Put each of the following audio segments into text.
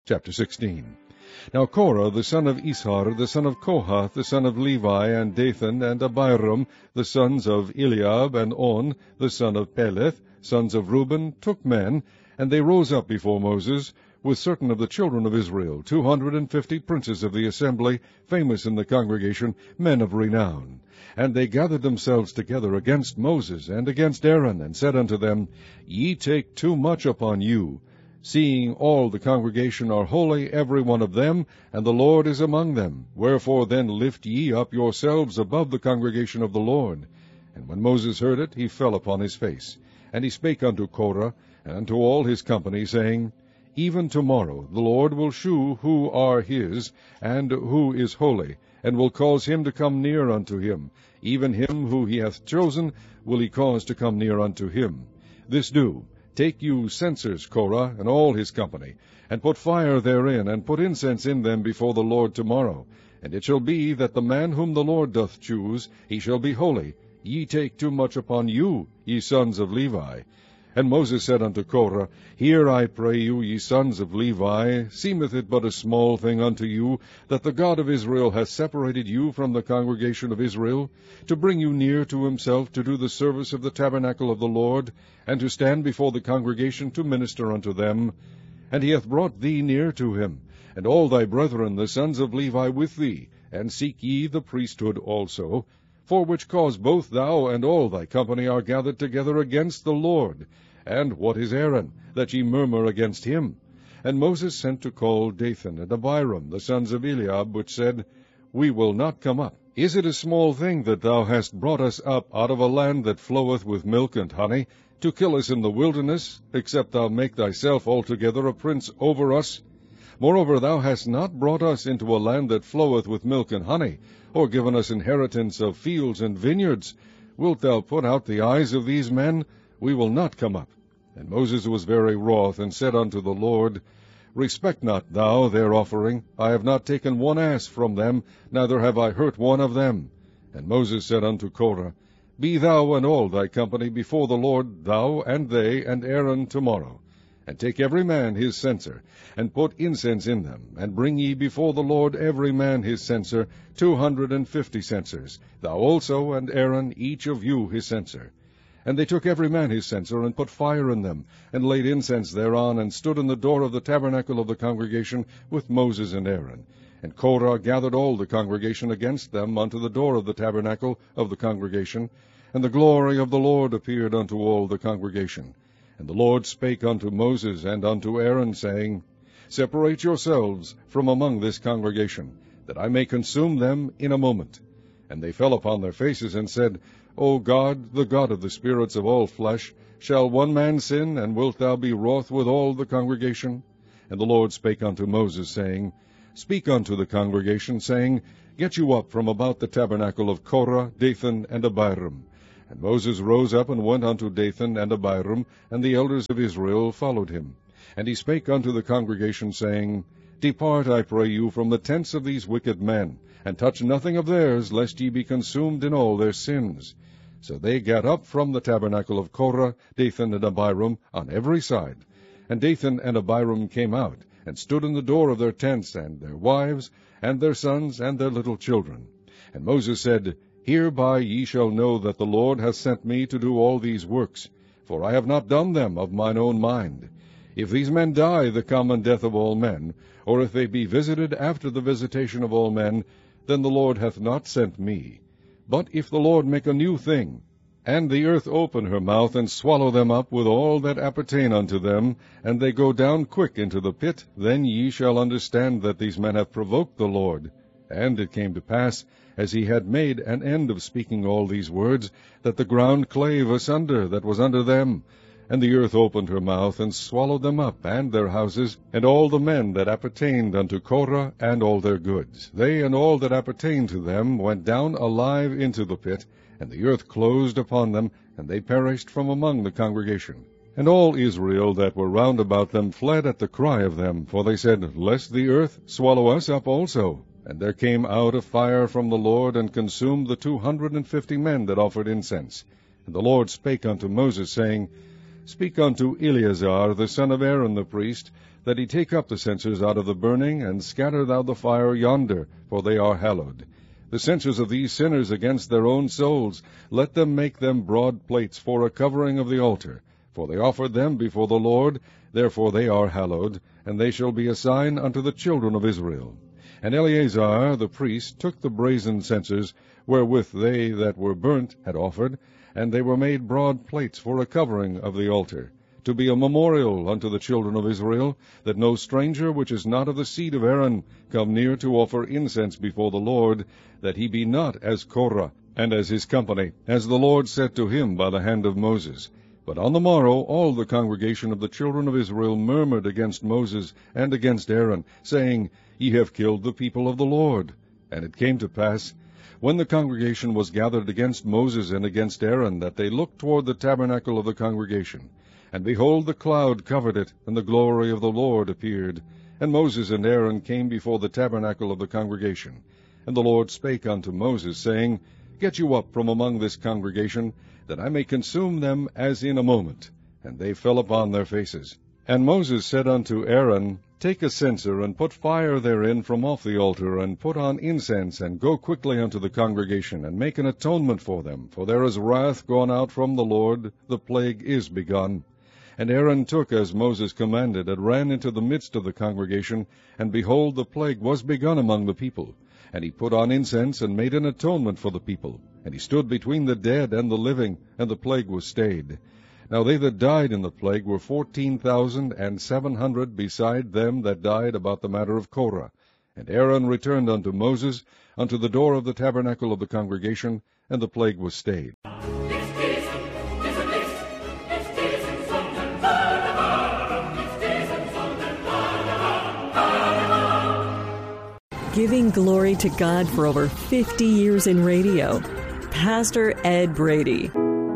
Chapter 16. Now Korah the son of Ishar, the son of Kohath, the son of Levi, and Dathan, and Abiram, the sons of Eliab, and On, the son of Peleth, sons of Reuben, took men, and they rose up before Moses, with certain of the children of Israel, 250 princes of the assembly, famous in the congregation, men of renown. And they gathered themselves together against Moses and against Aaron, and said unto them, Ye take too much upon you, seeing all the congregation are holy, every one of them, and the Lord is among them. Wherefore then lift ye up yourselves above the congregation of the Lord. And when Moses heard it, he fell upon his face. And he spake unto Korah, and unto all his company, saying, Even tomorrow the Lord will shew who are his, and who is holy, and will cause him to come near unto him. Even him who he hath chosen will he cause to come near unto him. This do. Take you censers, Korah, and all his company, and put fire therein, and put incense in them before the Lord tomorrow. And it shall be that the man whom the Lord doth choose, he shall be holy. Ye take too much upon you, ye sons of Levi. And Moses said unto Korah, Hear, I pray you, ye sons of Levi, seemeth it but a small thing unto you, that the God of Israel hath separated you from the congregation of Israel, to bring you near to himself, to do the service of the tabernacle of the Lord, and to stand before the congregation to minister unto them? And he hath brought thee near to him, and all thy brethren the sons of Levi with thee, and seek ye the priesthood also, for which cause both thou and all thy company are gathered together against the Lord. And what is Aaron, that ye murmur against him? And Moses sent to call Dathan and Abiram, the sons of Eliab, which said, We will not come up. Is it a small thing that thou hast brought us up out of a land that floweth with milk and honey, to kill us in the wilderness, except thou make thyself altogether a prince over us? Moreover, thou hast not brought us into a land that floweth with milk and honey, or given us inheritance of fields and vineyards. Wilt thou put out the eyes of these men? We will not come up. And Moses was very wroth, and said unto the Lord, Respect not thou their offering. I have not taken one ass from them, neither have I hurt one of them. And Moses said unto Korah, Be thou and all thy company before the Lord, thou and they and Aaron tomorrow. And take every man his censer, and put incense in them, and bring ye before the Lord every man his censer, 250 censers, thou also and Aaron, each of you his censer. And they took every man his censer, and put fire in them, and laid incense thereon, and stood in the door of the tabernacle of the congregation with Moses and Aaron. And Korah gathered all the congregation against them unto the door of the tabernacle of the congregation, and the glory of the Lord appeared unto all the congregation. And the Lord spake unto Moses and unto Aaron, saying, Separate yourselves from among this congregation, that I may consume them in a moment. And they fell upon their faces, and said, O God, the God of the spirits of all flesh, shall one man sin, and wilt thou be wroth with all the congregation? And the Lord spake unto Moses, saying, Speak unto the congregation, saying, Get you up from about the tabernacle of Korah, Dathan, and Abiram. And Moses rose up and went unto Dathan and Abiram, and the elders of Israel followed him. And he spake unto the congregation, saying, Depart, I pray you, from the tents of these wicked men, and touch nothing of theirs, lest ye be consumed in all their sins. So they gat up from the tabernacle of Korah, Dathan, and Abiram, on every side. And Dathan and Abiram came out, and stood in the door of their tents, and their wives, and their sons, and their little children. And Moses said, Hereby ye shall know that the Lord hath sent me to do all these works, for I have not done them of mine own mind. If these men die the common death of all men, or if they be visited after the visitation of all men, then the Lord hath not sent me. But if the Lord make a new thing, and the earth open her mouth, and swallow them up with all that appertain unto them, and they go down quick into the pit, then ye shall understand that these men have provoked the Lord. And it came to pass, as he had made an end of speaking all these words, that the ground clave asunder that was under them, and the earth opened her mouth, and swallowed them up, and their houses, and all the men that appertained unto Korah, and all their goods. They and all that appertained to them went down alive into the pit, and the earth closed upon them, and they perished from among the congregation. And all Israel that were round about them fled at the cry of them, for they said, Lest the earth swallow us up also. And there came out a fire from the Lord, and consumed the 250 men that offered incense. And the Lord spake unto Moses, saying, Speak unto Eleazar the son of Aaron the priest, that he take up the censers out of the burning, and scatter thou the fire yonder, for they are hallowed. The censers of these sinners against their own souls, let them make them broad plates for a covering of the altar. For they offered them before the Lord, therefore they are hallowed, and they shall be a sign unto the children of Israel. And Eleazar the priest took the brazen censers, wherewith they that were burnt had offered, and they were made broad plates for a covering of the altar, to be a memorial unto the children of Israel, that no stranger which is not of the seed of Aaron come near to offer incense before the Lord, that he be not as Korah, and as his company, as the Lord said to him by the hand of Moses. But on the morrow all the congregation of the children of Israel murmured against Moses and against Aaron, saying, Ye have killed the people of the Lord. And it came to pass, when the congregation was gathered against Moses and against Aaron, that they looked toward the tabernacle of the congregation. And behold, the cloud covered it, and the glory of the Lord appeared. And Moses and Aaron came before the tabernacle of the congregation. And the Lord spake unto Moses, saying, Get you up from among this congregation, that I may consume them as in a moment. And they fell upon their faces. And Moses said unto Aaron, Take a censer, and put fire therein from off the altar, and put on incense, and go quickly unto the congregation, and make an atonement for them. For there is wrath gone out from the Lord, the plague is begun. And Aaron took as Moses commanded, and ran into the midst of the congregation, and behold, the plague was begun among the people. And he put on incense, and made an atonement for the people. And he stood between the dead and the living, and the plague was stayed. Now they that died in the plague were 14,700, beside them that died about the matter of Korah. And Aaron returned unto Moses, unto the door of the tabernacle of the congregation, and the plague was stayed. Giving glory to God for over 50 years in radio, Pastor Ed Brady.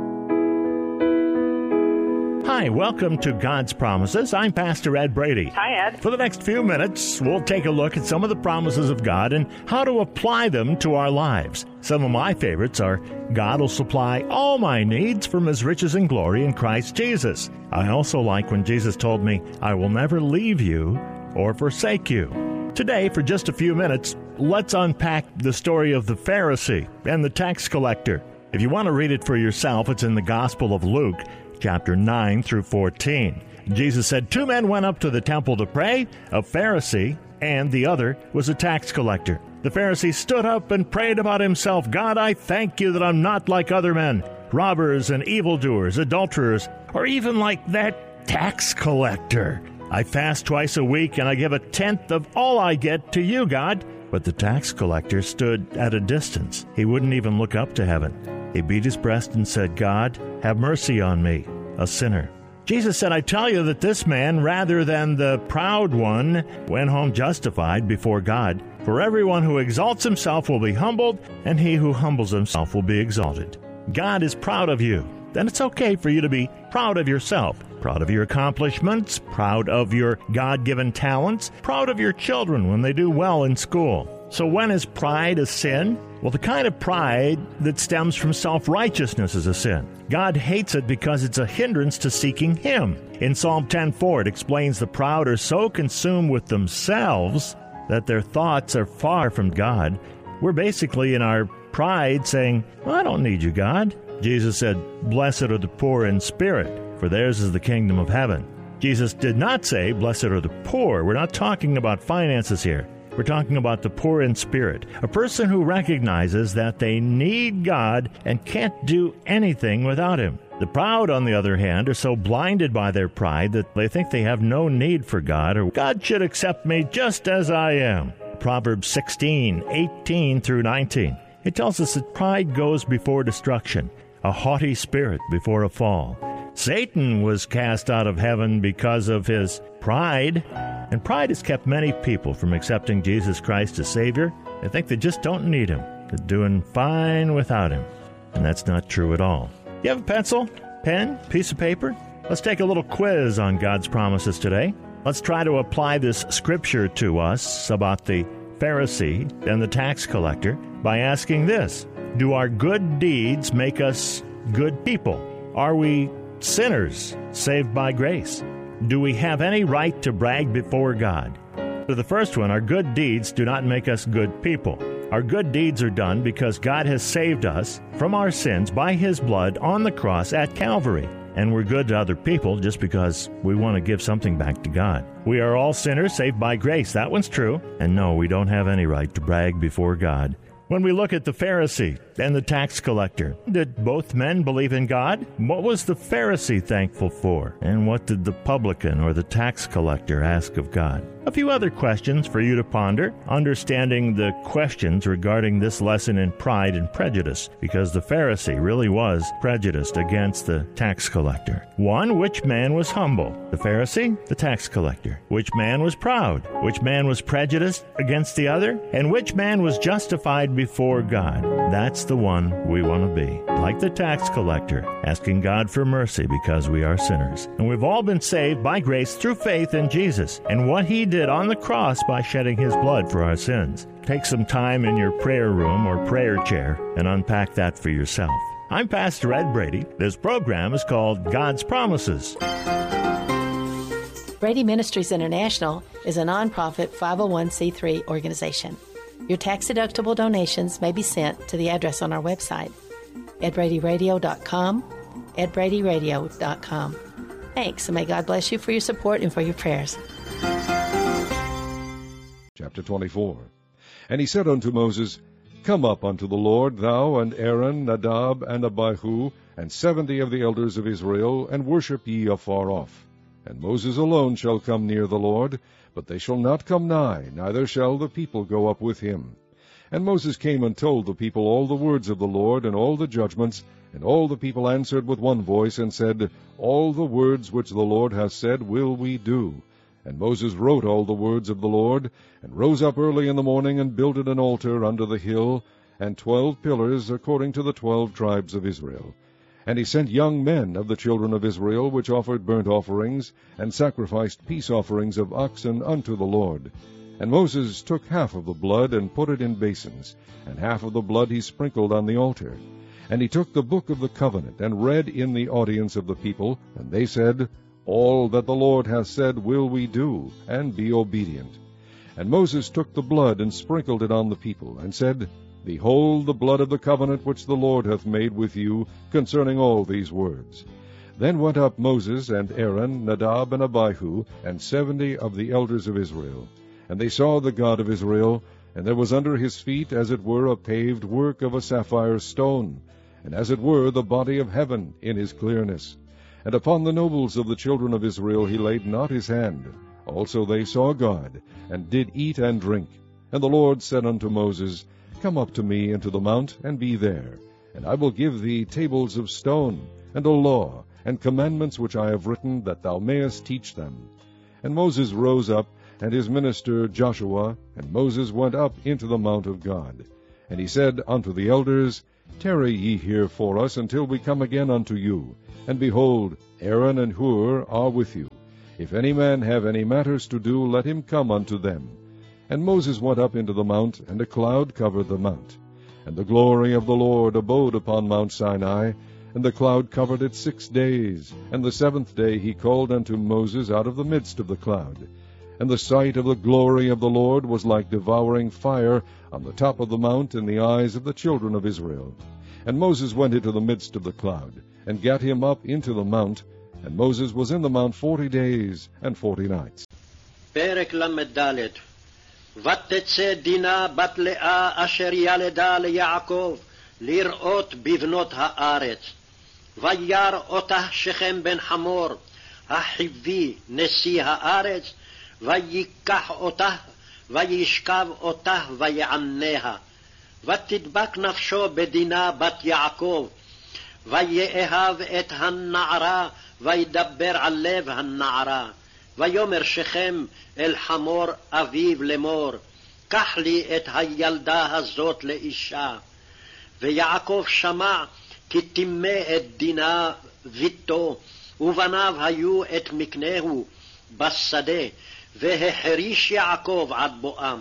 Hi, welcome to God's Promises. I'm Pastor Ed Brady. Hi, Ed. For the next few minutes, we'll take a look at some of the promises of God and how to apply them to our lives. Some of my favorites are, God will supply all my needs from His riches and glory in Christ Jesus. I also like when Jesus told me, I will never leave you or forsake you. Today, for just a few minutes, let's unpack the story of the Pharisee and the tax collector. If you want to read it for yourself, it's in the Gospel of Luke, chapter 9 through 14. Jesus said, 2 men went up to the temple to pray, a Pharisee, and the other was a tax collector. The Pharisee stood up and prayed about himself, God, I thank you that I'm not like other men, robbers and evildoers, adulterers, or even like that tax collector. I fast twice a week, and I give 1/10 of all I get to you, God. But the tax collector stood at a distance. He wouldn't even look up to heaven. He beat his breast and said, God, have mercy on me, a sinner. Jesus said, I tell you that this man, rather than the proud one, went home justified before God. For everyone who exalts himself will be humbled, and he who humbles himself will be exalted. God is proud of you. Then it's okay for you to be proud of yourself, proud of your accomplishments, proud of your God-given talents, proud of your children when they do well in school. So when is pride a sin? Well, the kind of pride that stems from self-righteousness is a sin. God hates it because it's a hindrance to seeking Him. In Psalm 10:4, it explains the proud are so consumed with themselves that their thoughts are far from God. We're basically in our pride saying, I don't need you, God. Jesus said, Blessed are the poor in spirit, for theirs is the kingdom of heaven. Jesus did not say, Blessed are the poor. We're not talking about finances here. We're talking about the poor in spirit, a person who recognizes that they need God and can't do anything without Him. The proud, on the other hand, are so blinded by their pride that they think they have no need for God, or God should accept me just as I am. Proverbs 16:18 through 19. It tells us that pride goes before destruction, a haughty spirit before a fall. Satan was cast out of heaven because of his pride, and pride has kept many people from accepting Jesus Christ as Savior. They think they just don't need Him. They're doing fine without Him. And that's not true at all. You have a pencil, pen, piece of paper? Let's take a little quiz on God's promises today. Let's try to apply this scripture to us about the Pharisee and the tax collector by asking this: do our good deeds make us good people? Are we sinners saved by grace. Do we have any right to brag before God? For the first one, our good deeds do not make us good people. Our good deeds are done because God has saved us from our sins by His blood on the cross at Calvary. And we're good to other people just because we want to give something back to God. We are all sinners saved by grace. That one's true. And no, we don't have any right to brag before God. When we look at the Pharisee and the tax collector, did both men believe in God? What was the Pharisee thankful for? And what did the publican or the tax collector ask of God? A few other questions for you to ponder, understanding the questions regarding this lesson in pride and prejudice, because the Pharisee really was prejudiced against the tax collector. 1, which man was humble? The Pharisee, the tax collector. Which man was proud? Which man was prejudiced against the other? And which man was justified before God? That's the one we want to be. Like the tax collector, asking God for mercy because we are sinners. And we've all been saved by grace through faith in Jesus and what He did on the cross by shedding His blood for our sins. Take some time in your prayer room or prayer chair and unpack that for yourself. I'm Pastor Ed Brady. This program is called God's Promises. Brady Ministries International is a nonprofit 501c3 organization. Your tax-deductible donations may be sent to the address on our website, edbradyradio.com, edbradyradio.com. Thanks, and may God bless you for your support and for your prayers. Chapter 24. And he said unto Moses, Come up unto the Lord, thou and Aaron, Nadab, and Abihu, and 70 of the elders of Israel, and worship ye afar off. And Moses alone shall come near the Lord, but they shall not come nigh, neither shall the people go up with him. And Moses came and told the people all the words of the Lord, and all the judgments, and all the people answered with one voice, and said, All the words which the Lord hath said will we do. And Moses wrote all the words of the Lord, and rose up early in the morning, and builded an altar under the hill, and 12 pillars according to the 12 tribes of Israel. And he sent young men of the children of Israel, which offered burnt offerings, and sacrificed peace offerings of oxen unto the Lord. And Moses took half of the blood, and put it in basins, and half of the blood he sprinkled on the altar. And he took the book of the covenant, and read in the audience of the people, and they said, All that the Lord hath said will we do, and be obedient. And Moses took the blood, and sprinkled it on the people, and said, Behold the blood of the covenant which the Lord hath made with you concerning all these words. Then went up Moses and Aaron, Nadab and Abihu, and 70 of the elders of Israel. And they saw the God of Israel, and there was under his feet as it were a paved work of a sapphire stone, and as it were the body of heaven in his clearness. And upon the nobles of the children of Israel he laid not his hand. Also they saw God, and did eat and drink. And the Lord said unto Moses, Come up to me into the mount, and be there. And I will give thee tables of stone, and a law, and commandments which I have written, that thou mayest teach them. And Moses rose up, and his minister Joshua, and Moses went up into the mount of God. And he said unto the elders, Tarry ye here for us until we come again unto you. And behold, Aaron and Hur are with you. If any man have any matters to do, let him come unto them. And Moses went up into the mount, and a cloud covered the mount. And the glory of the Lord abode upon Mount Sinai, and the cloud covered it 6 days. And the 7th day he called unto Moses out of the midst of the cloud. And the sight of the glory of the Lord was like devouring fire on the top of the mount in the eyes of the children of Israel. And Moses went into the midst of the cloud, and gat him up into the mount. And Moses was in the mount 40 days and 40 nights. פרק ל"ד. ותצא דינה בת לאה אשר ילדה ליעקב לראות בבנות הארץ. וירא אותה שכם בן חמור החיבי נשיא הארץ, ויקח אותה וישכב אותה ויעניה. ותדבק נפשו בדינה בת יעקב, ויאהב את הנערה, וידבר על לב הנערה. ויאמר שכם אל חמור אביו לאמור, קח לי את הילדה הזאת לאישה. ויעקב שמע כי טימא את דינה ביתו, ובניו היו את מקנהו בשדה, והחריש יעקב עד בואם.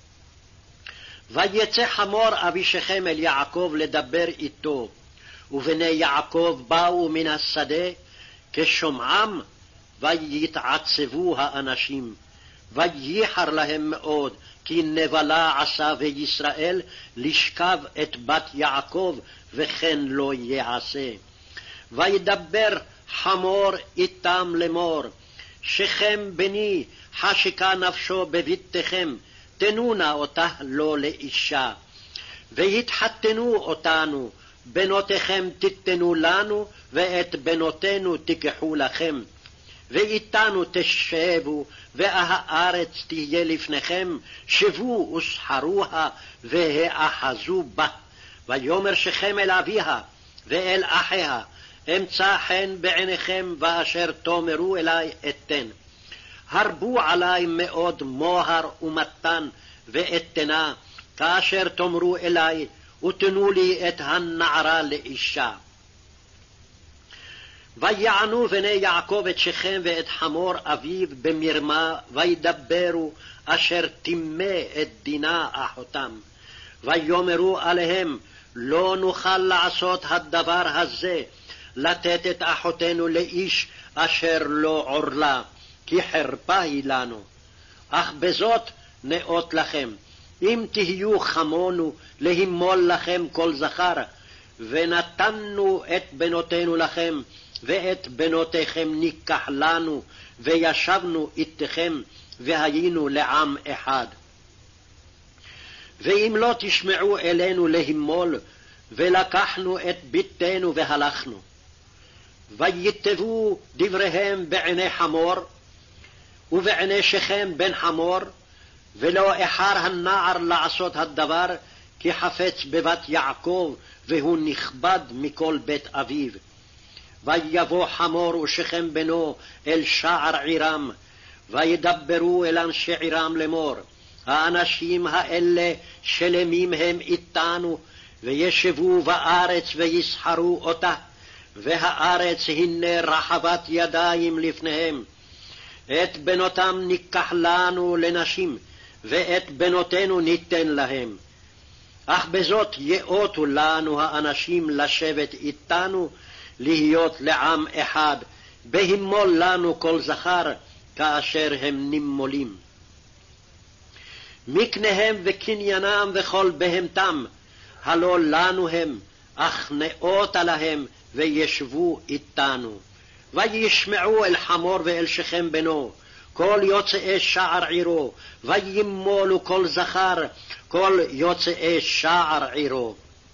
ויצא חמור אבי שכם אל יעקב לדבר איתו, ובני יעקב באו מן השדה, כשומעם ויתעצבו האנשים, וייחר להם מאוד, כי נבלה עשה וישראל לשכב את בת יעקב, וכן לא יעשה. וידבר חמור איתם לאמור, שכם בני חשקה נפשו בביתכם, תנו נא אותה לו לאישה. והתחתנו אותנו, בנותיכם תיתנו לנו, ואת בנותינו תיקחו לכם. ואיתנו תשבו, והארץ תהיה לפניכם, שבו וסחרוה, והאחזו בה. ויאמר שכם אל אביה, ואל אחיה, אמצא חן בעיניכם, ואשר תאמרו אלי אתן. הרבו עלי מאוד מוהר ומתן ואתנה, כאשר תאמרו אלי, ותנו לי את הנערה לאישה. ויענו בני יעקב את שכם ואת חמור אביו במרמה, וידברו אשר טימא את דינה אחותם. ויאמרו עליהם, לא נוכל לעשות הדבר הזה, לתת את אחותנו לאיש אשר לא עורלה, כי חרפה היא לנו. אך בזאת נאות לכם, אם תהיו חמונו להימול לכם כל זכר, ונתנו את בנותינו לכם, ואת בנותיכם ניקח לנו, וישבנו איתכם, והיינו לעם אחד. ואם לא תשמעו אלינו להימול, ולקחנו את ביתנו והלכנו. ויטבו דבריהם בעיני חמור, ובעיני שכם בן חמור, ולא אחר הנער לעשות הדבר, כי חפץ בבת יעקב, והוא נכבד מכל בית אביו. ויבוא חמור ושכם בנו אל שער עירם, וידברו אל אנשי עירם לאמור, האנשים האלה שלמים הם איתנו, וישבו בארץ ויסחרו אותה, והארץ הנה רחבת ידיים לפניהם. את בנותם ניקח לנו לנשים, ואת בנותינו ניתן להם. אך בזאת יאותו לנו האנשים לשבת איתנו, להיות לעם אחד, בהימול לנו כל זכר, כאשר הם נמולים. מקניהם וקניינם וכל בהמתם, הלא לנו הם, אך נאותה להם, וישבו איתנו. וישמעו אל חמור ואל שכם בנו, כל יוצאי שער עירו, וימולו כל זכר, כל יוצאי שער עירו.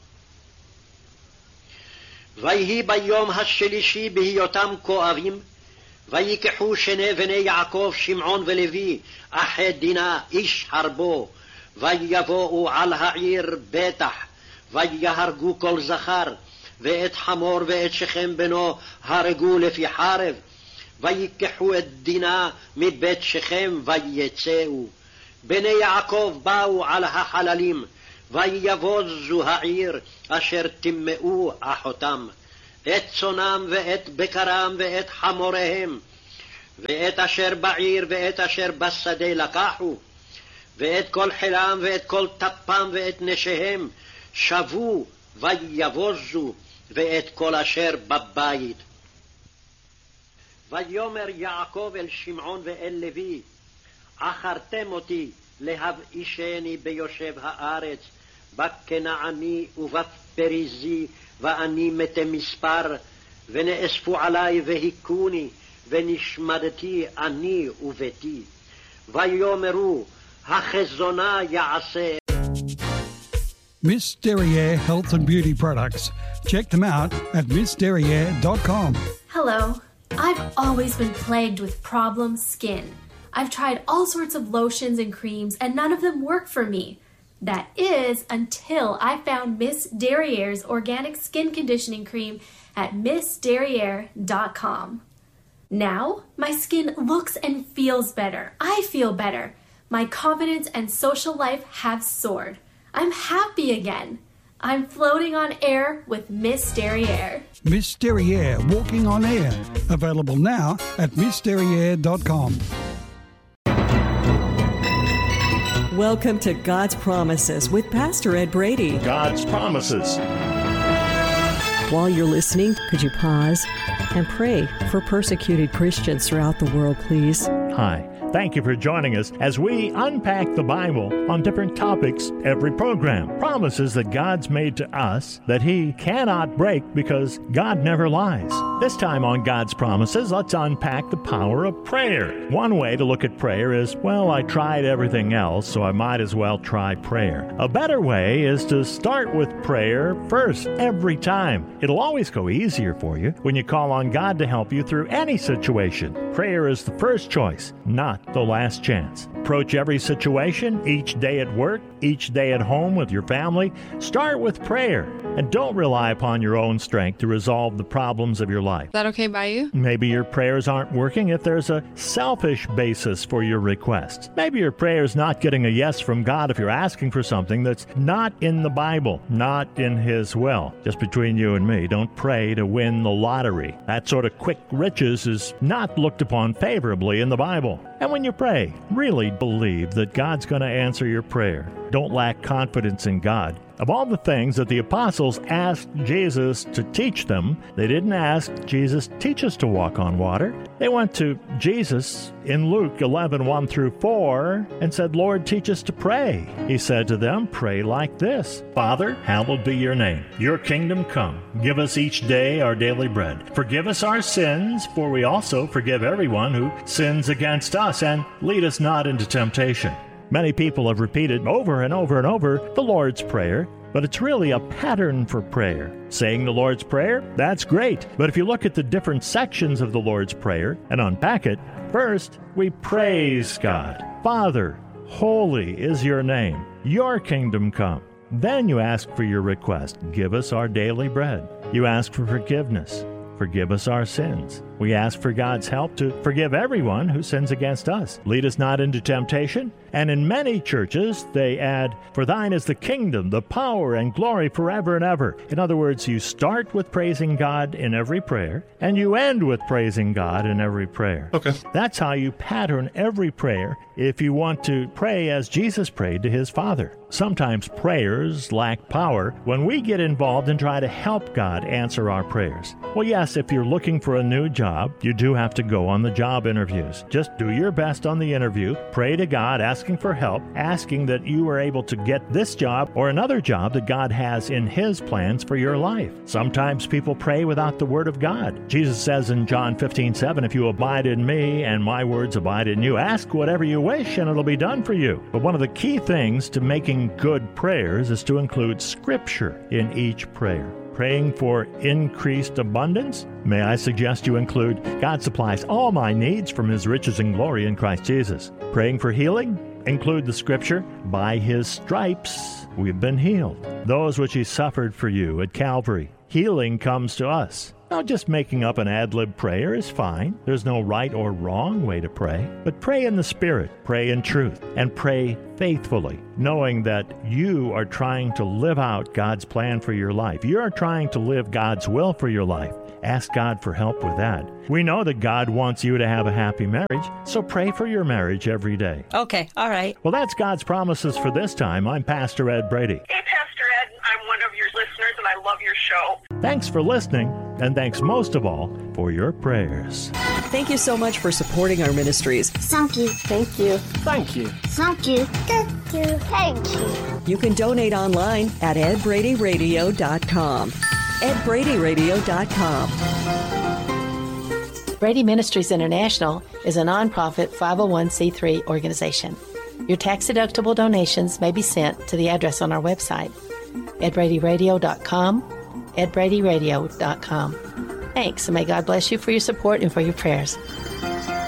ויהי ביום השלישי בהיותם כואבים, ויקחו שני בני יעקב, שמעון ולוי, אחי דינה, איש חרבו, ויבואו על העיר בטח, ויהרגו כל זכר, ואת חמור ואת שכם בנו הרגו לפי חרב, ויקחו את דינה מבית שכם ויצאו. בני יעקב באו על החללים, ויבוזו העיר אשר טימאו אחותם, את צונם ואת בקרם ואת חמוריהם, ואת אשר בעיר ואת אשר בשדה לקחו, ואת כל חילם ואת כל טפם ואת נשיהם, שבו ויבוזו, ואת כל אשר בבית. ויאמר יעקב אל שמעון ואל לוי, עכרתם אותי להבאישני ביושב הארץ, בכנעני ובפריזי, ואני מתי מספר, ונאספו עלי והיכוני, ונשמדתי אני וביתי. ויאמרו, החזונה יעשה. Miss Derriere Health and Beauty Products. Check them out at missderriere.com. Hello. I've always been plagued with problem skin. I've tried all sorts of lotions and creams, and none of them work for me. That is, until I found Miss Derriere's organic skin conditioning cream at missderriere.com. Now, my skin looks and feels better. I feel better. My confidence and social life have soared. I'm happy again. I'm floating on air with Miss Derriere. Miss Derriere Walking on Air. Available now at missderriere.com. Welcome to God's Promises with Pastor Ed Brady. God's Promises. While you're listening, could you pause and pray for persecuted Christians throughout the world, please? Hi. Thank you for joining us as we unpack the Bible on different topics every program. Promises that God's made to us that He cannot break because God never lies. This time on God's Promises, let's unpack the power of prayer. One way to look at prayer is, well, I tried everything else, so I might as well try prayer. A better way is to start with prayer first, every time. It'll always go easier for you when you call on God to help you through any situation. Prayer is the first choice, not the last chance. Approach every situation, each day at work, each day at home with your family. Start with prayer, and don't rely upon your own strength to resolve the problems of your life. Is that okay by you? Maybe your prayers aren't working if there's a selfish basis for your request. Maybe your prayer's not getting a yes from God if you're asking for something that's not in the Bible, not in His will. Just between you and me, don't pray to win the lottery. That sort of quick riches is not looked upon favorably in the Bible. And when you pray, really believe that God's going to answer your prayer. Don't lack confidence in God. Of all the things that the apostles asked Jesus to teach them, they didn't ask Jesus, teach us to walk on water. They went to Jesus in Luke 11:1-4 and said, Lord, teach us to pray. He said to them, pray like this. Father, hallowed be your name. Your kingdom come. Give us each day our daily bread. Forgive us our sins, for we also forgive everyone who sins against us, and lead us not into temptation. Many people have repeated over and over and over the Lord's Prayer, but it's really a pattern for prayer. Saying the Lord's Prayer, that's great, but if you look at the different sections of the Lord's Prayer and unpack it, first, we praise God. Father, holy is your name. Your kingdom come. Then you ask for your request. Give us our daily bread. You ask for forgiveness. Forgive us our sins. We ask for God's help to forgive everyone who sins against us. Lead us not into temptation. And in many churches, they add, for thine is the kingdom, the power, and glory forever and ever. In other words, you start with praising God in every prayer, and you end with praising God in every prayer. Okay. That's how you pattern every prayer if you want to pray as Jesus prayed to His Father. Sometimes prayers lack power when we get involved and try to help God answer our prayers. Well, yes, if you're looking for a new job, you do have to go on the job interviews. Just do your best on the interview. Pray to God, asking for help, asking that you are able to get this job or another job that God has in His plans for your life. Sometimes people pray without the Word of God. Jesus says in John 15:7, if you abide in me and my words abide in you, ask whatever you wish and it'll be done for you. But one of the key things to making good prayers is to include Scripture in each prayer. Praying for increased abundance? May I suggest you include, God supplies all my needs from His riches and glory in Christ Jesus. Praying for healing? Include the Scripture, by His stripes we've been healed. Those which He suffered for you at Calvary. Healing comes to us. Now, just making up an ad-lib prayer is fine. There's no right or wrong way to pray. But pray in the Spirit, pray in truth, and pray faithfully, knowing that you are trying to live out God's plan for your life. You are trying to live God's will for your life. Ask God for help with that. We know that God wants you to have a happy marriage, so pray for your marriage every day. Okay, all right. Well, that's God's Promises for this time. I'm Pastor Ed Brady. Hey, Pastor Ed. I'm one of your listeners, and I love your show. Thanks for listening, and thanks most of all for your prayers. Thank you so much for supporting our ministries. Thank you. Thank you. Thank you. Thank you. Thank you. Thank you. You can donate online at edbradyradio.com. edbradyradio.com. Brady Ministries International is a nonprofit 501c3 organization. Your tax-deductible donations may be sent to the address on our website, edbradyradio.com, edbradyradio.com. Thanks, and may God bless you for your support and for your prayers.